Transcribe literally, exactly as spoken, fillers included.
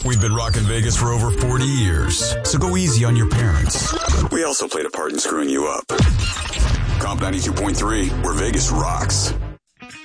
We've been rocking Vegas for over forty years, so go easy on your parents. We also played a part in screwing you up. Comp ninety-two point three, where Vegas rocks.